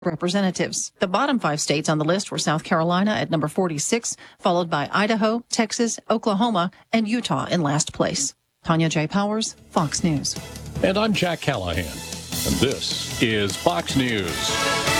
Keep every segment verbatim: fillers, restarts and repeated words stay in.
Representatives. The bottom five states on the list were South Carolina at number forty-six, followed by Idaho, Texas, Oklahoma, and Utah in last place. Tanya J. Powers, Fox News. And I'm Jack Callahan, and this is Fox News.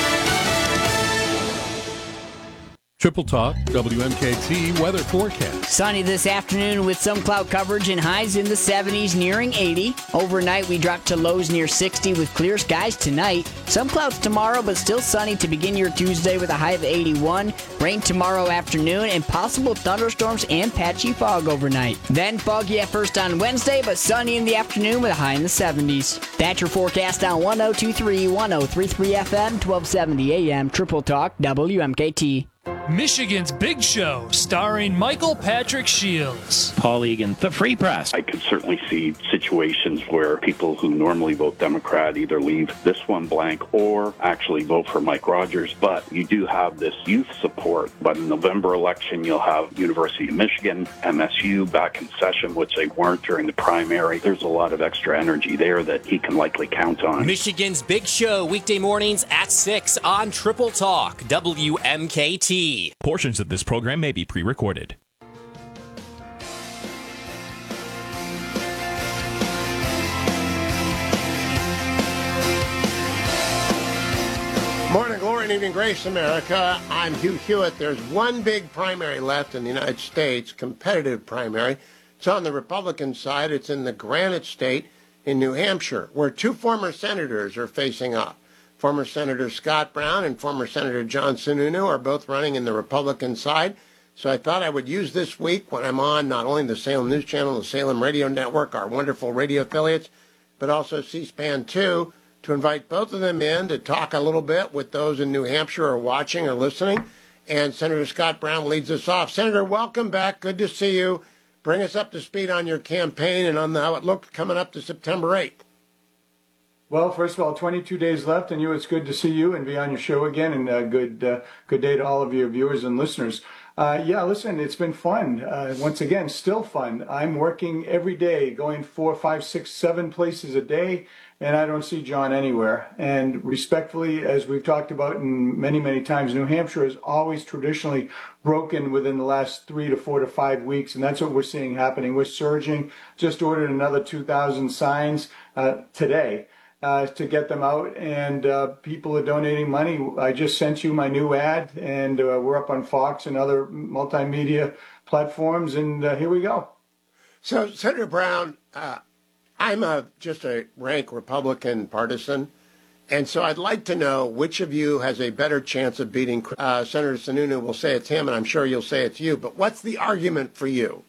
Triple Talk, W M K T weather forecast. Sunny this afternoon with some cloud coverage and highs in the seventies nearing eighty. Overnight we drop to lows near sixty with clear skies tonight. Some clouds tomorrow, but still sunny to begin your Tuesday with a high of eighty-one. Rain tomorrow afternoon and possible thunderstorms and patchy fog overnight. Then foggy at first on Wednesday, but sunny in the afternoon with a high in the seventies. That's your forecast on one oh two point three, one oh three point three F M, twelve seventy A M, Triple Talk, W M K T. Michigan's Big Show, starring Michael Patrick Shields. Paul Egan, The Free Press. I could certainly see situations where people who normally vote Democrat either leave this one blank or actually vote for Mike Rogers. But you do have this youth support. But in the November election, you'll have University of Michigan, M S U back in session, which they weren't during the primary. There's a lot of extra energy there that he can likely count on. Michigan's Big Show, weekday mornings at six on Triple Talk, W M K T. Portions of this program may be pre-recorded. Morning, glory, and evening grace, America. I'm Hugh Hewitt. There's one big primary left in the United States, competitive primary. It's on the Republican side. It's in the Granite State in New Hampshire, where two former senators are facing off. Former Senator Scott Brown and former Senator John Sununu are both running in the Republican side. So I thought I would use this week when I'm on not only the Salem News Channel, the Salem Radio Network, our wonderful radio affiliates, but also C-SPAN two, to invite both of them in to talk a little bit with those in New Hampshire who are watching or listening. And Senator Scott Brown leads us off. Senator, welcome back. Good to see you. Bring us up to speed on your campaign and on how it looked coming up to September eighth. Well, first of all, twenty-two days left, and you, it's good to see you and be on your show again, and uh, good uh, good day to all of your viewers and listeners. Uh, yeah, listen, it's been fun. Uh, once again, still fun. I'm working every day, going four, five, six, seven places a day, and I don't see John anywhere. And respectfully, as we've talked about in many, many times, New Hampshire has always traditionally broken within the last three to four to five weeks, and that's what we're seeing happening. We're surging. Just ordered another two thousand signs uh, today. Uh, to get them out, and uh, people are donating money. I just sent you my new ad, and uh, we're up on Fox and other multimedia platforms, and uh, here we go. So, Senator Brown, uh, I'm a, just a rank Republican partisan, and so I'd like to know which of you has a better chance of beating uh, Senator Sununu. Will say it's him, and I'm sure you'll say it's you, but what's the argument for you?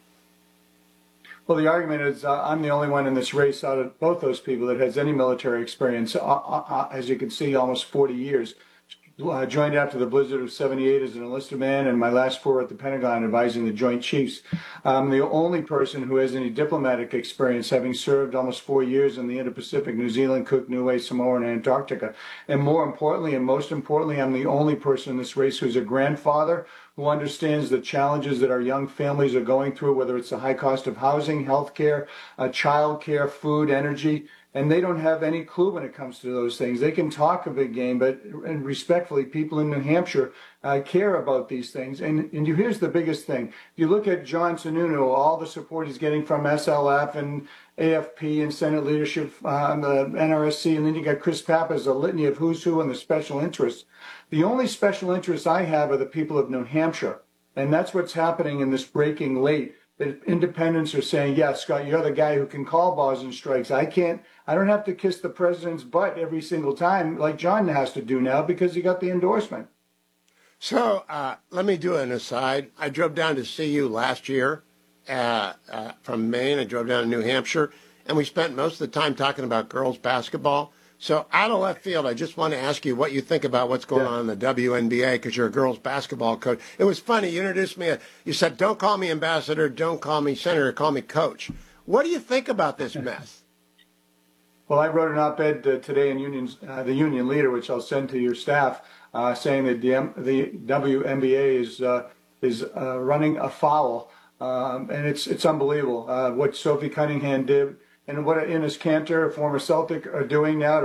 Well, the argument is uh, I'm the only one in this race out of both those people that has any military experience. Uh, uh, as you can see, almost forty years. Uh, joined after the blizzard of seventy-eight as an enlisted man, and my last four at the Pentagon advising the Joint Chiefs. I'm the only person who has any diplomatic experience, having served almost four years in the Indo-Pacific, New Zealand, Cook, Niue, Samoa, and Antarctica. And more importantly, and most importantly, I'm the only person in this race who's a grandfather who understands the challenges that our young families are going through, whether it's the high cost of housing, health care, uh, child care, food, energy. And they don't have any clue when it comes to those things. They can talk a big game, but and respectfully, people in New Hampshire uh, care about these things. And, and you, here's the biggest thing. If you look at John Sununu, all the support he's getting from S L F and A F P and Senate leadership on uh, the N R S C, and then you got Chris Pappas, a litany of who's who and the special interests. The only special interests I have are the people of New Hampshire. And that's what's happening in this breaking late. The independents are saying, yeah, Scott, you're the guy who can call balls and strikes. I can't, I don't have to kiss the president's butt every single time like John has to do now because he got the endorsement. So uh, let me do an aside. I drove down to see you last year uh, uh, from Maine. I drove down to New Hampshire, and we spent most of the time talking about girls basketball. So out of left field, I just want to ask you what you think about what's going yeah. on in the W N B A, because you're a girls basketball coach. It was funny. You introduced me. You said, don't call me ambassador, don't call me senator, call me coach. What do you think about this mess? Well, I wrote an op-ed uh, today in Unions, uh, the Union Leader, which I'll send to your staff, uh, saying that the, M- the W N B A is uh, is uh, running afoul, um, and it's it's unbelievable uh, what Sophie Cunningham did and what Enes Kanter, a former Celtic, are doing now to